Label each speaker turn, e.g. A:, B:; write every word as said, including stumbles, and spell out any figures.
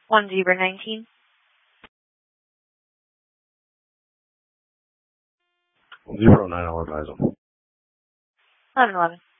A: One Zebra nineteen.
B: Zero nine, I'll advise them.
A: Eleven eleven.